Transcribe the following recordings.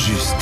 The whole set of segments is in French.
juste.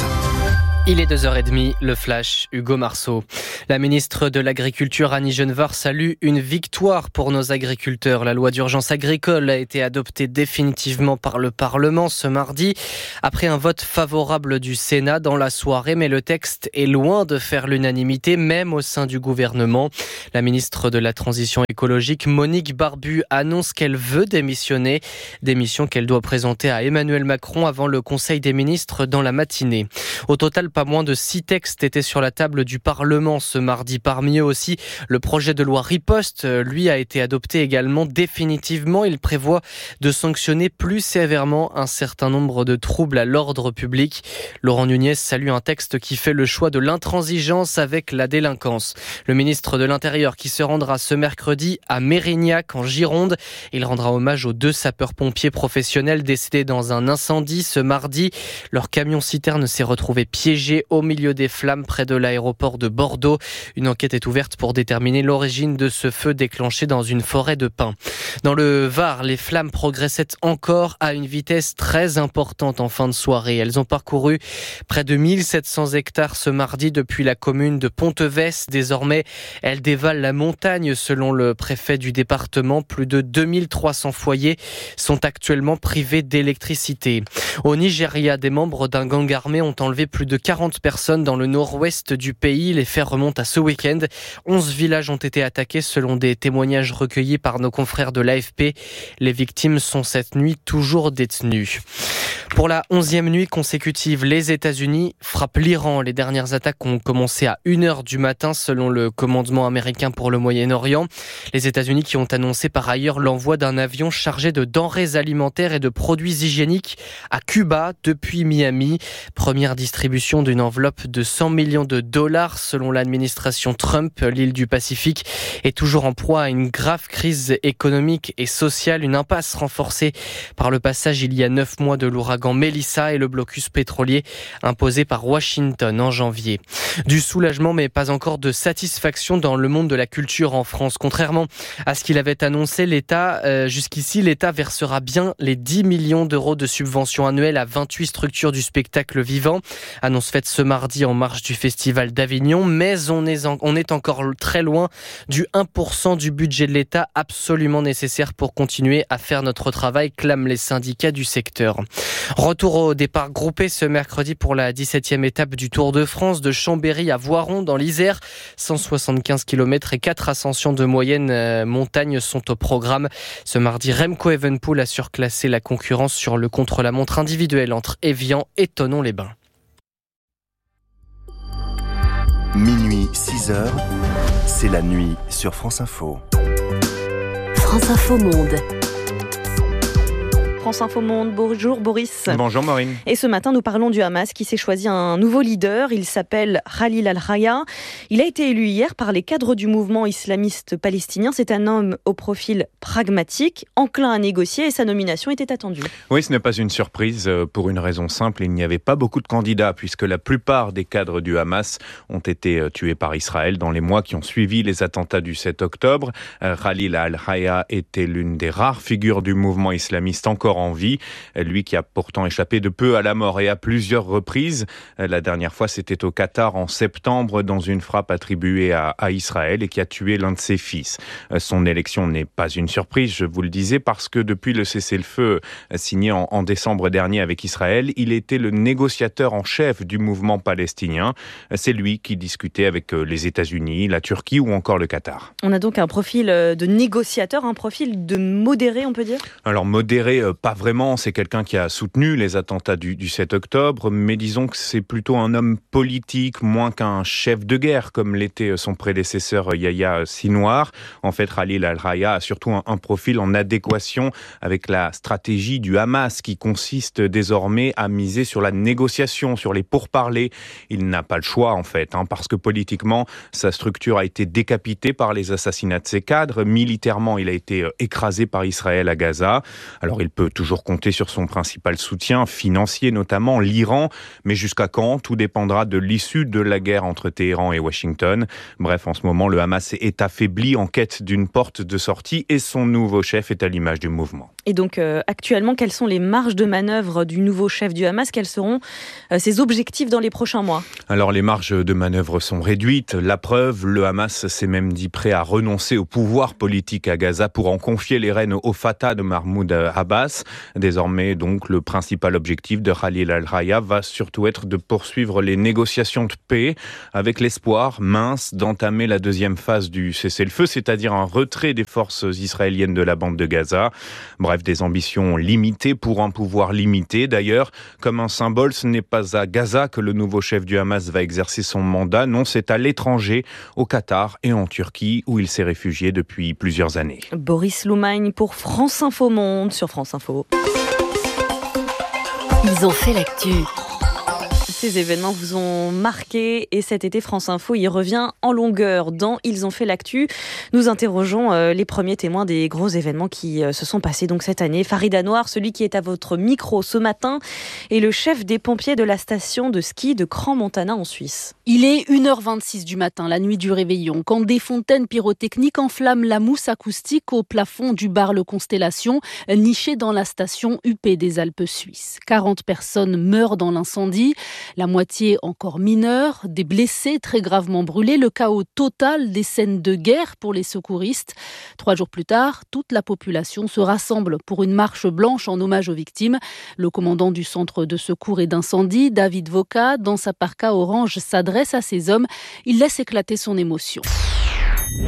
Il est 2h30, le flash, Hugo Marceau. La ministre de l'Agriculture, Annie Genevard, salue une victoire pour nos agriculteurs. La loi d'urgence agricole a été adoptée définitivement par le Parlement ce mardi, après un vote favorable du Sénat dans la soirée, mais le texte est loin de faire l'unanimité, même au sein du gouvernement. La ministre de la Transition écologique, Monique Barbu, annonce qu'elle veut démissionner, démission qu'elle doit présenter à Emmanuel Macron avant le Conseil des ministres dans la matinée. Au total, pas moins de 6 textes étaient sur la table du Parlement ce mardi. Parmi eux aussi, le projet de loi Riposte, lui, a été adopté également définitivement. Il prévoit de sanctionner plus sévèrement un certain nombre de troubles à l'ordre public. Laurent Nunez salue un texte qui fait le choix de l'intransigeance avec la délinquance. Le ministre de l'Intérieur qui se rendra ce mercredi à Mérignac en Gironde. Il rendra hommage aux 2 sapeurs-pompiers professionnels décédés dans un incendie ce mardi. Leur camion-citerne s'est retrouvé piégé au milieu des flammes près de l'aéroport de Bordeaux. Une enquête est ouverte pour déterminer l'origine de ce feu déclenché dans une forêt de pins. Dans le Var, les flammes progressaient encore à une vitesse très importante en fin de soirée. Elles ont parcouru près de 1700 hectares ce mardi depuis la commune de Pontevès. Désormais, elles dévalent la montagne selon le préfet du département. Plus de 2300 foyers sont actuellement privés d'électricité. Au Nigeria, des membres d'un gang armé ont enlevé plus de 40 personnes dans le nord-ouest du pays. Les faits remontent à ce week-end. 11 villages ont été attaqués selon des témoignages recueillis par nos confrères de l'AFP. Les victimes sont cette nuit toujours détenues. Pour la 11e nuit consécutive, les États-Unis frappent l'Iran. Les dernières attaques ont commencé à 1h du matin selon le commandement américain pour le Moyen-Orient. Les États-Unis qui ont annoncé par ailleurs l'envoi d'un avion chargé de denrées alimentaires et de produits hygiéniques à Cuba depuis Miami. Première distribution d'une enveloppe de 100 millions de dollars selon l'administration Trump. L'île du Pacifique est toujours en proie à une grave crise économique et sociale. Une impasse renforcée par le passage il y a 9 mois de l'ouragan Melissa et le blocus pétrolier imposé par Washington en janvier. Du soulagement mais pas encore de satisfaction dans le monde de la culture en France. Contrairement à ce qu'il avait annoncé, jusqu'ici, l'État versera bien les 10 millions d'euros de subventions annuelles à 28 structures du spectacle vivant. Annonce faite ce mardi en marge du Festival d'Avignon, mais on est encore très loin du 1% du budget de l'État absolument nécessaire pour continuer à faire notre travail, clament les syndicats du secteur. Retour au départ groupé ce mercredi pour la 17e étape du Tour de France de Chambéry à Voiron dans l'Isère. 175 km et 4 ascensions de moyenne montagne sont au programme. Ce mardi, Remco Evenepoel a surclassé la concurrence sur le contre-la-montre individuel entre Évian et Thonon-les-Bains. Minuit 6h, c'est la nuit sur France Info. France Info Monde. France Info Monde, bonjour Boris. Bonjour Maureen. Et ce matin, nous parlons du Hamas qui s'est choisi un nouveau leader. Il s'appelle Khalil al-Hayya. Il a été élu hier par les cadres du mouvement islamiste palestinien. C'est un homme au profil pragmatique, enclin à négocier et sa nomination était attendue. Oui, ce n'est pas une surprise pour une raison simple. Il n'y avait pas beaucoup de candidats puisque la plupart des cadres du Hamas ont été tués par Israël dans les mois qui ont suivi les attentats du 7 octobre. Khalil al-Hayya était l'une des rares figures du mouvement islamiste encore en vie, lui qui a pourtant échappé de peu à la mort et à plusieurs reprises. La dernière fois, c'était au Qatar en septembre dans une frappe attribuée à Israël et qui a tué l'un de ses fils. Son élection n'est pas une surprise, je vous le disais, parce que depuis le cessez-le-feu signé en décembre dernier avec Israël, il était le négociateur en chef du mouvement palestinien. C'est lui qui discutait avec les États-Unis, la Turquie ou encore le Qatar. On a donc un profil de négociateur, un profil de modéré, on peut dire ? Alors modéré, pas vraiment, c'est quelqu'un qui a soutenu les attentats du 7 octobre, mais disons que c'est plutôt un homme politique, moins qu'un chef de guerre, comme l'était son prédécesseur Yahya Sinwar. En fait, Khalil al-Hayya a surtout un profil en adéquation avec la stratégie du Hamas, qui consiste désormais à miser sur la négociation, sur les pourparlers. Il n'a pas le choix, en fait, parce que politiquement, sa structure a été décapitée par les assassinats de ses cadres. Militairement, il a été écrasé par Israël à Gaza. Alors, il peut toujours compter sur son principal soutien, financier notamment, l'Iran. Mais jusqu'à quand? Tout dépendra de l'issue de la guerre entre Téhéran et Washington. Bref, en ce moment, le Hamas est affaibli en quête d'une porte de sortie et son nouveau chef est à l'image du mouvement. Et donc, actuellement, quelles sont les marges de manœuvre du nouveau chef du Hamas? Quels seront ses objectifs dans les prochains mois? Alors, les marges de manœuvre sont réduites. La preuve, le Hamas s'est même dit prêt à renoncer au pouvoir politique à Gaza pour en confier les rênes au Fatah de Mahmoud Abbas. Désormais, donc, le principal objectif de Khalil al-Raya va surtout être de poursuivre les négociations de paix avec l'espoir mince d'entamer la deuxième phase du cessez-le-feu, c'est-à-dire un retrait des forces israéliennes de la bande de Gaza. Bref, des ambitions limitées pour un pouvoir limité. D'ailleurs, comme un symbole, ce n'est pas à Gaza que le nouveau chef du Hamas va exercer son mandat. Non, c'est à l'étranger, au Qatar et en Turquie, où il s'est réfugié depuis plusieurs années. Boris Loumagne pour France Info Monde sur France Info. Ils ont fait l'actu. Ces événements vous ont marqué et cet été, France Info y revient en longueur. Dans Ils ont fait l'actu, nous interrogeons les premiers témoins des gros événements qui se sont passés donc cette année. Farid Anouar, celui qui est à votre micro ce matin, est le chef des pompiers de la station de ski de Crans-Montana en Suisse. Il est 1h26 du matin, la nuit du réveillon, quand des fontaines pyrotechniques enflamment la mousse acoustique au plafond du bar Le Constellation, niché dans la station UP des Alpes suisses. 40 personnes meurent dans l'incendie. La moitié encore mineure, des blessés très gravement brûlés, le chaos total des scènes de guerre pour les secouristes. 3 jours plus tard, toute la population se rassemble pour une marche blanche en hommage aux victimes. Le commandant du centre de secours et d'incendie, David Voka, dans sa parka orange, s'adresse à ces hommes. Il laisse éclater son émotion. Juste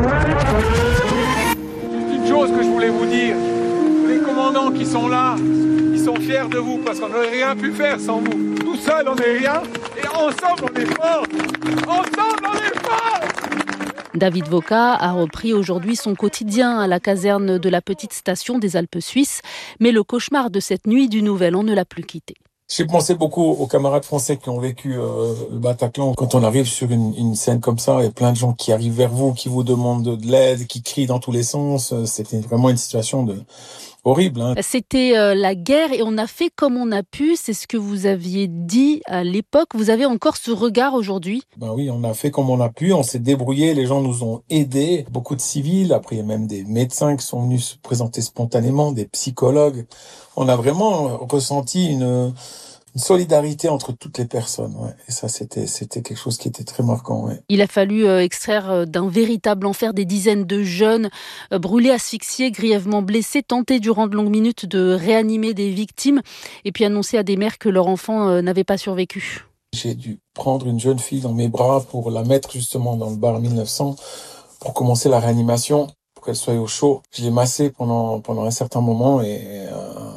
une chose que je voulais vous dire. Les commandants qui sont là, ils sont fiers de vous parce qu'on n'aurait rien pu faire sans vous. Tout seul, on n'est rien. Et ensemble, on est fort. Ensemble, on est fort. David Voka a repris aujourd'hui son quotidien à la caserne de la petite station des Alpes suisses. Mais le cauchemar de cette nuit du Nouvel An ne l'a plus quitté. J'ai pensé beaucoup aux camarades français qui ont vécu le Bataclan. Quand on arrive sur une scène comme ça, il y a plein de gens qui arrivent vers vous, qui vous demandent de l'aide, qui crient dans tous les sens. C'était vraiment une situation horrible. C'était la guerre et on a fait comme on a pu. C'est ce que vous aviez dit à l'époque. Vous avez encore ce regard aujourd'hui? Oui, on a fait comme on a pu. On s'est débrouillé. Les gens nous ont aidés. Beaucoup de civils. Après, il y a même des médecins qui sont venus se présenter spontanément, des psychologues. On a vraiment ressenti une solidarité entre toutes les personnes. Ouais. Et ça, c'était quelque chose qui était très marquant. Ouais. Il a fallu extraire d'un véritable enfer des dizaines de jeunes brûlés, asphyxiés, grièvement blessés, tenter durant de longues minutes de réanimer des victimes et puis annoncer à des mères que leur enfant n'avait pas survécu. J'ai dû prendre une jeune fille dans mes bras pour la mettre justement dans le bar 1900 pour commencer la réanimation, pour qu'elle soit au chaud. Je l'ai massée pendant un certain moment et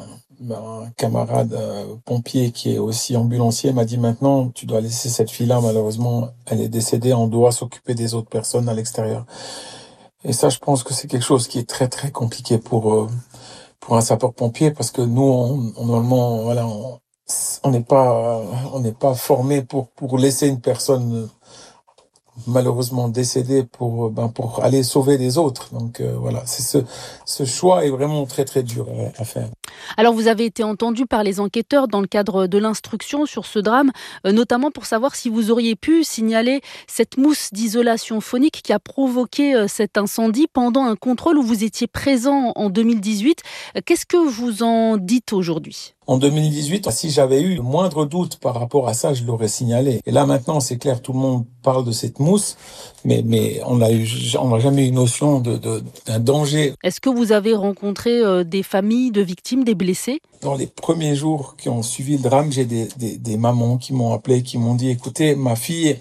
un camarade pompier qui est aussi ambulancier m'a dit maintenant tu dois laisser cette fille-là, malheureusement elle est décédée, on doit s'occuper des autres personnes à l'extérieur. Et ça, je pense que c'est quelque chose qui est très très compliqué pour un sapeur-pompier parce que nous normalement voilà on n'est pas formé pour laisser une personne malheureusement décédée pour aller sauver les autres. Donc voilà, ce choix est vraiment très très dur à faire. Alors vous avez été entendu par les enquêteurs dans le cadre de l'instruction sur ce drame, notamment pour savoir si vous auriez pu signaler cette mousse d'isolation phonique qui a provoqué cet incendie pendant un contrôle où vous étiez présent en 2018. Qu'est-ce que vous en dites aujourd'hui ? En 2018, si j'avais eu le moindre doute par rapport à ça, je l'aurais signalé. Et là, maintenant, c'est clair, tout le monde parle de cette mousse, mais on n'a jamais eu notion d'un danger. Est-ce que vous avez rencontré des familles de victimes, des blessés ? Dans les premiers jours qui ont suivi le drame, j'ai des mamans qui m'ont appelé, qui m'ont dit, écoutez, ma fille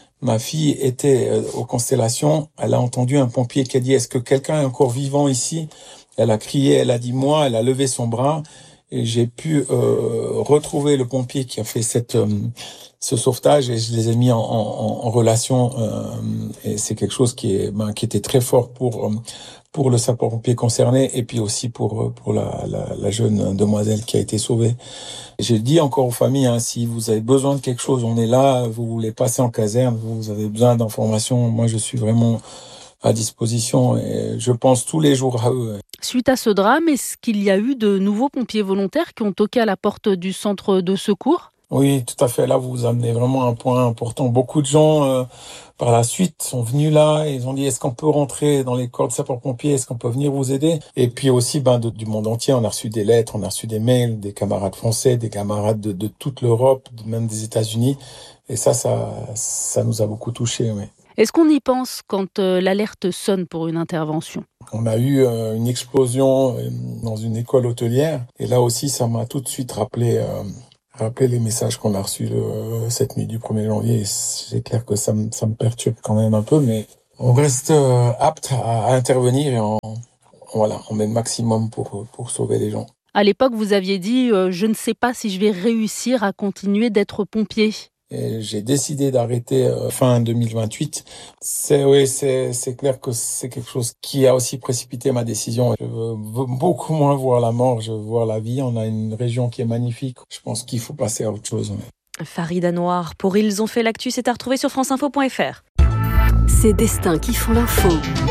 était aux Constellations, elle a entendu un pompier qui a dit, est-ce que quelqu'un est encore vivant ici ? Elle a crié, elle a dit moi, elle a levé son bras. Et j'ai pu retrouver le pompier qui a fait ce sauvetage et je les ai mis en relation et c'est quelque chose qui était très fort pour le sapeur-pompier concerné et puis aussi pour la jeune demoiselle qui a été sauvée. J'ai dit encore aux familles, si vous avez besoin de quelque chose, on est là, vous voulez passer en caserne, vous avez besoin d'informations, moi je suis vraiment à disposition et je pense tous les jours à eux. Suite à ce drame, est-ce qu'il y a eu de nouveaux pompiers volontaires qui ont toqué à la porte du centre de secours ? Oui, tout à fait. Là, vous amenez vraiment un point important. Beaucoup de gens, par la suite, sont venus là et ils ont dit, est-ce qu'on peut rentrer dans les corps de sapeurs-pompiers? Est-ce qu'on peut venir vous aider? Et puis aussi, du monde entier, on a reçu des lettres, on a reçu des mails, des camarades français, des camarades de toute l'Europe, même des États-Unis. Et ça nous a beaucoup touchés, oui. Est-ce qu'on y pense quand l'alerte sonne pour une intervention ? On a eu une explosion dans une école hôtelière. Et là aussi, ça m'a tout de suite rappelé les messages qu'on a reçus cette nuit du 1er janvier. Et c'est clair que ça me perturbe quand même un peu, mais on reste apte à intervenir et on met le maximum pour sauver les gens. À l'époque, vous aviez dit « Je ne sais pas si je vais réussir à continuer d'être pompier ». Et j'ai décidé d'arrêter fin 2028. C'est clair que c'est quelque chose qui a aussi précipité ma décision. Je veux beaucoup moins voir la mort, je veux voir la vie. On a une région qui est magnifique. Je pense qu'il faut passer à autre chose. Farida Noir, pour Ils ont fait l'actu, c'est à retrouver sur franceinfo.fr. Ces destins qui font l'info.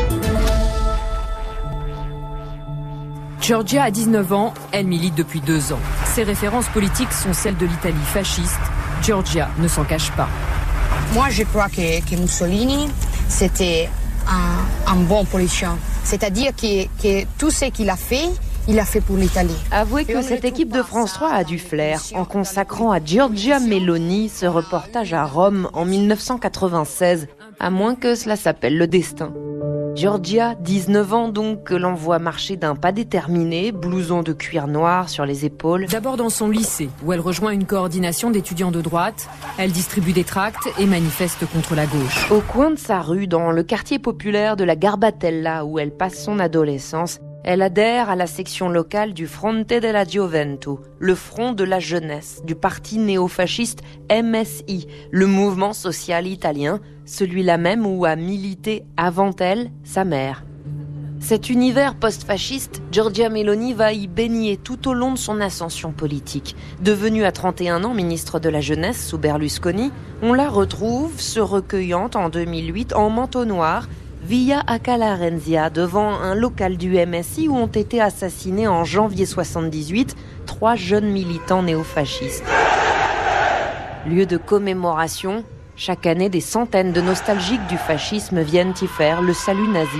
Giorgia a 19 ans, elle milite depuis 2 ans. Ses références politiques sont celles de l'Italie fasciste. Giorgia ne s'en cache pas. Moi, je crois que Mussolini, c'était un bon politicien. C'est-à-dire que tout ce qu'il a fait pour l'Italie. Avouez que cette équipe de France 3 a du flair en consacrant à Giorgia Meloni ce reportage à Rome en 1996, à moins que cela s'appelle le destin. Giorgia, 19 ans donc, que l'on voit marcher d'un pas déterminé, blouson de cuir noir sur les épaules. D'abord dans son lycée, où elle rejoint une coordination d'étudiants de droite. Elle distribue des tracts et manifeste contre la gauche. Au coin de sa rue, dans le quartier populaire de la Garbatella, où elle passe son adolescence, elle adhère à la section locale du Fronte della Gioventù, le Front de la Jeunesse, du parti néofasciste MSI, le mouvement social italien, celui-là même où a milité avant elle sa mère. Cet univers post-fasciste, Giorgia Meloni va y baigner tout au long de son ascension politique. Devenue à 31 ans ministre de la Jeunesse sous Berlusconi, on la retrouve se recueillant en 2008 en manteau noir, via Acala Rensia, devant un local du MSI où ont été assassinés en janvier 78 3 jeunes militants néofascistes. Lieu de commémoration, chaque année des centaines de nostalgiques du fascisme viennent y faire le salut nazi.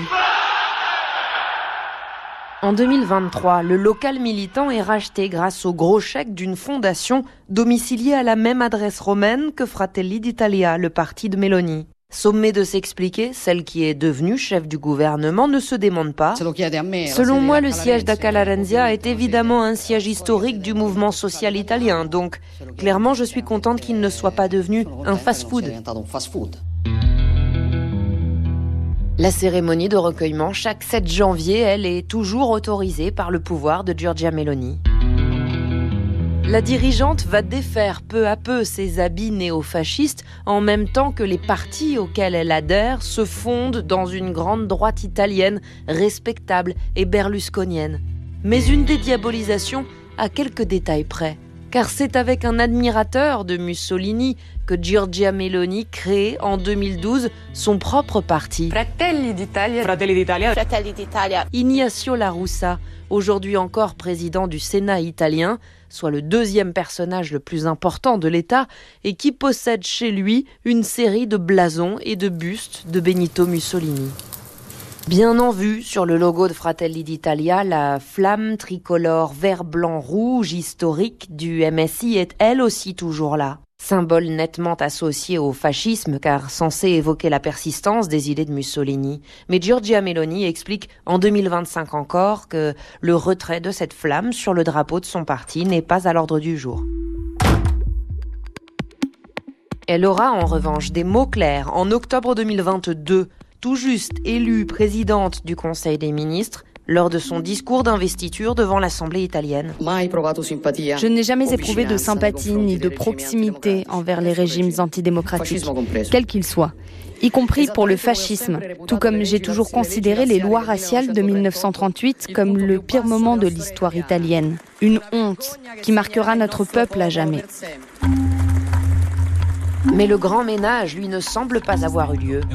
En 2023, le local militant est racheté grâce au gros chèque d'une fondation domiciliée à la même adresse romaine que Fratelli d'Italia, le parti de Meloni. Sommée de s'expliquer, celle qui est devenue chef du gouvernement ne se démente pas. Selon moi, le siège d'Acala Rensia est évidemment un siège historique du mouvement social italien, donc clairement je suis contente qu'il ne soit pas devenu un fast-food. La cérémonie de recueillement, chaque 7 janvier, elle est toujours autorisée par le pouvoir de Giorgia Meloni. La dirigeante va défaire peu à peu ses habits néofascistes en même temps que les partis auxquels elle adhère se fondent dans une grande droite italienne respectable et berlusconienne. Mais une dédiabolisation à quelques détails près. Car c'est avec un admirateur de Mussolini que Giorgia Meloni crée en 2012 son propre parti. Fratelli d'Italia. Ignacio La Russa, aujourd'hui encore président du Sénat italien, soit le 2e personnage le plus important de l'État, et qui possède chez lui une série de blasons et de bustes de Benito Mussolini. Bien en vue sur le logo de Fratelli d'Italia, la flamme tricolore vert-blanc-rouge historique du MSI est elle aussi toujours là. Symbole nettement associé au fascisme car censé évoquer la persistance des idées de Mussolini. Mais Giorgia Meloni explique en 2025 encore que le retrait de cette flamme sur le drapeau de son parti n'est pas à l'ordre du jour. Elle aura en revanche des mots clairs en octobre 2022, tout juste élue présidente du Conseil des ministres, lors de son discours d'investiture devant l'Assemblée italienne. Je n'ai jamais éprouvé de sympathie ni de proximité envers les régimes antidémocratiques, quels qu'ils soient, y compris pour le fascisme, tout comme j'ai toujours considéré les lois raciales de 1938 comme le pire moment de l'histoire italienne. Une honte qui marquera notre peuple à jamais. Mais le grand ménage, lui, ne semble pas avoir eu lieu.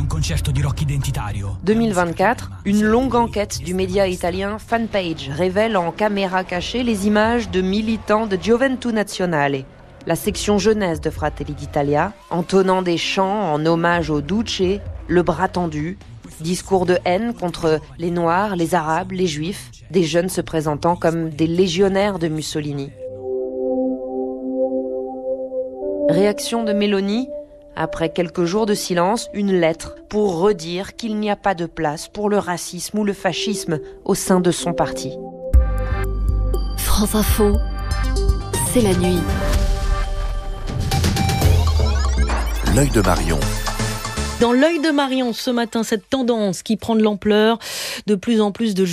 2024, une longue enquête du média italien Fanpage révèle en caméra cachée les images de militants de Gioventù Nazionale, la section jeunesse de Fratelli d'Italia, entonnant des chants en hommage au Duce, le bras tendu, discours de haine contre les Noirs, les Arabes, les Juifs, des jeunes se présentant comme des légionnaires de Mussolini. Réaction de Meloni, après quelques jours de silence, une lettre pour redire qu'il n'y a pas de place pour le racisme ou le fascisme au sein de son parti. France Info, c'est la nuit. L'œil de Marion. Dans l'œil de Marion, ce matin, cette tendance qui prend de l'ampleur, de plus en plus de